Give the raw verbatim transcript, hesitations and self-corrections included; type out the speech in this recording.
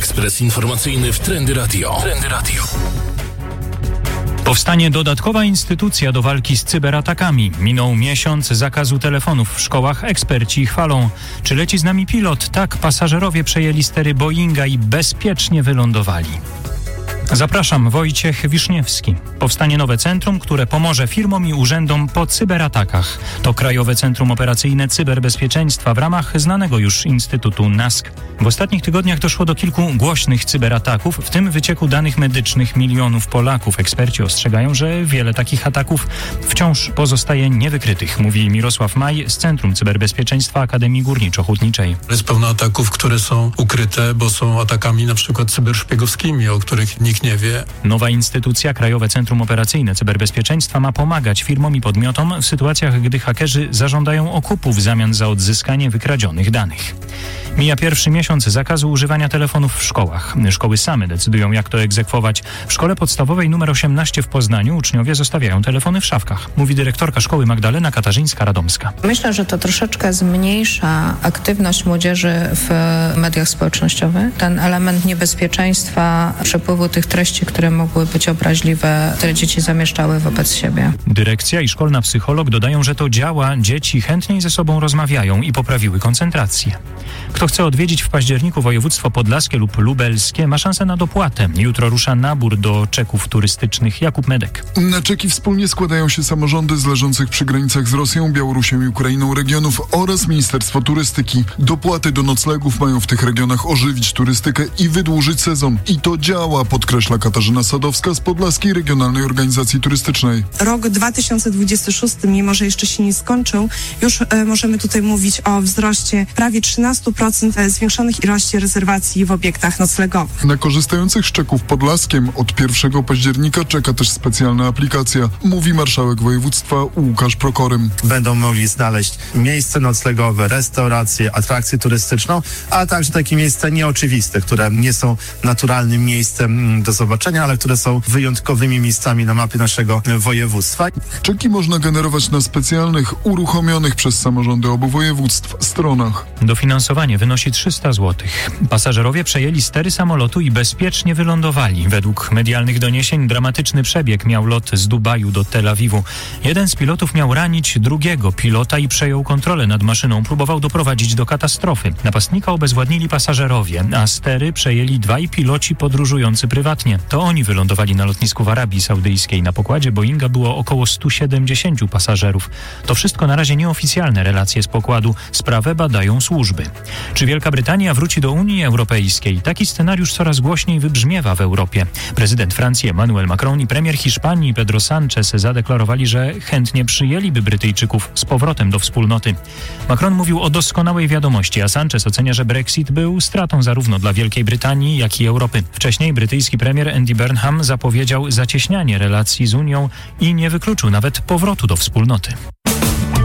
Ekspres informacyjny w Trendy Radio. Trendy Radio. Powstanie dodatkowa instytucja do walki z cyberatakami. Minął miesiąc zakazu telefonów w szkołach. Eksperci chwalą. Czy leci z nami pilot? Tak, pasażerowie przejęli stery Boeinga i bezpiecznie wylądowali. Zapraszam, Wojciech Wiszniewski. Powstanie nowe centrum, które pomoże firmom i urzędom po cyberatakach. To Krajowe Centrum Operacyjne Cyberbezpieczeństwa w ramach znanego już Instytutu N A S K. W ostatnich tygodniach doszło do kilku głośnych cyberataków, w tym wycieku danych medycznych milionów Polaków. Eksperci ostrzegają, że wiele takich ataków wciąż pozostaje niewykrytych, mówi Mirosław Maj z Centrum Cyberbezpieczeństwa Akademii Górniczo-Hutniczej. Jest pełno ataków, które są ukryte, bo są atakami na przykład cyberszpiegowskimi, o których nikt nie wie. Nowa instytucja, Krajowe Centrum Operacyjne Cyberbezpieczeństwa, ma pomagać firmom i podmiotom w sytuacjach, gdy hakerzy zażądają okupu w zamian za odzyskanie wykradzionych danych. Mija pierwszy miesiąc zakazu używania telefonów w szkołach. Szkoły same decydują, jak to egzekwować. W szkole podstawowej numer osiemnaście w Poznaniu uczniowie zostawiają telefony w szafkach, mówi dyrektorka szkoły Magdalena Katarzyńska-Radomska. Myślę, że to troszeczkę zmniejsza aktywność młodzieży w mediach społecznościowych. Ten element niebezpieczeństwa przepływu tych treści, które mogły być obraźliwe, które dzieci zamieszczały wobec siebie. Dyrekcja i szkolna psycholog dodają, że to działa. Dzieci chętniej ze sobą rozmawiają i poprawiły koncentrację. Kto chce odwiedzić w październiku województwo podlaskie lub lubelskie, ma szansę na dopłatę. Jutro rusza nabór do czeków turystycznych. Jakub Medek. Na czeki wspólnie składają się samorządy z leżących przy granicach z Rosją, Białorusią i Ukrainą regionów oraz Ministerstwo Turystyki. Dopłaty do noclegów mają w tych regionach ożywić turystykę i wydłużyć sezon. I to działa, podkreśla Katarzyna Sadowska z Podlaskiej Regionalnej Organizacji Turystycznej. Rok dwa tysiące dwudziesty szósty, mimo że jeszcze się nie skończył, już e, możemy tutaj mówić o wzroście prawie trzynaście procent zwiększonych ilości rezerwacji w obiektach noclegowych. Na korzystających z czeków Podlaskiem od pierwszego października czeka też specjalna aplikacja, mówi marszałek województwa Łukasz Prokorym. Będą mogli znaleźć miejsce noclegowe, restaurację, atrakcję turystyczną, a także takie miejsca nieoczywiste, które nie są naturalnym miejscem do zobaczenia, ale które są wyjątkowymi miejscami na mapie naszego województwa. Czeki można generować na specjalnych, uruchomionych przez samorządy obu województw stronach. Dofinansowanie wynosi trzysta złotych. Pasażerowie przejęli stery samolotu i bezpiecznie wylądowali. Według medialnych doniesień dramatyczny przebieg miał lot z Dubaju do Tel Awiwu. Jeden z pilotów miał ranić drugiego pilota i przejął kontrolę nad maszyną. Próbował doprowadzić do katastrofy. Napastnika obezwładnili pasażerowie, a stery przejęli dwaj piloci podróżujący prywatnie. To oni wylądowali na lotnisku w Arabii Saudyjskiej. Na pokładzie Boeinga było około stu siedemdziesięciu pasażerów. To wszystko na razie nieoficjalne relacje z pokładu. Sprawę badają służby. Czy Wielka Brytania wróci do Unii Europejskiej? Taki scenariusz coraz głośniej wybrzmiewa w Europie. Prezydent Francji Emmanuel Macron i premier Hiszpanii Pedro Sánchez zadeklarowali, że chętnie przyjęliby Brytyjczyków z powrotem do wspólnoty. Macron mówił o doskonałej wiadomości, a Sánchez ocenia, że Brexit był stratą zarówno dla Wielkiej Brytanii, jak i Europy. Wcześniej brytyjski premier Andy Burnham zapowiedział zacieśnianie relacji z Unią i nie wykluczył nawet powrotu do wspólnoty.